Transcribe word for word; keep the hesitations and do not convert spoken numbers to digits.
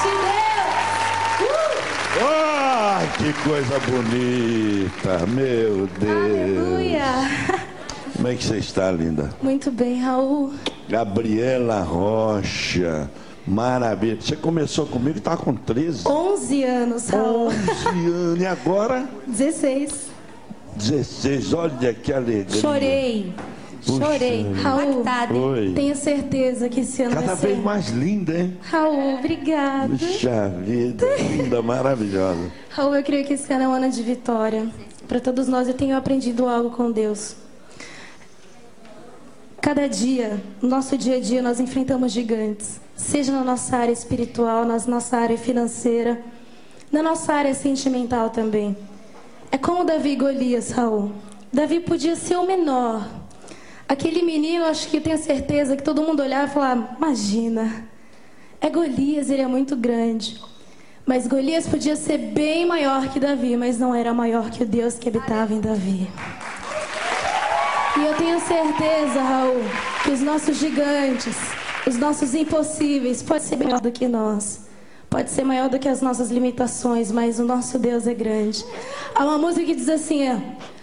de Deus! Uh! Ah, que coisa bonita, meu Deus. Aleluia! Como é que você está, linda? Muito bem, Raul. Gabriela Rocha, maravilha. Você começou comigo e estava com treze. onze anos, Raul. onze anos, e agora? dezesseis. dezesseis, olha que alegria. Chorei. Puxa, Chorei. Raul, Oi. tenho certeza que esse ano Cada vai ser... vez mais linda, hein? Raul, obrigada. Puxa vida, linda, maravilhosa. Raul, eu creio que esse ano é um ano de vitória. Para todos nós, eu tenho aprendido algo com Deus. Cada dia, no nosso dia a dia, nós enfrentamos gigantes. Seja na nossa área espiritual, na nossa área financeira, na nossa área sentimental também. É como Davi e Golias, Raul. Davi podia ser o menor. Aquele menino, acho que eu tenho certeza que todo mundo olhava e falava, imagina, é Golias, ele é muito grande. Mas Golias podia ser bem maior que Davi, mas não era maior que o Deus que habitava em Davi. E eu tenho certeza, Raul, que os nossos gigantes, os nossos impossíveis, pode ser maior do que nós. Pode ser maior do que as nossas limitações, mas o nosso Deus é grande. Há uma música que diz assim, é,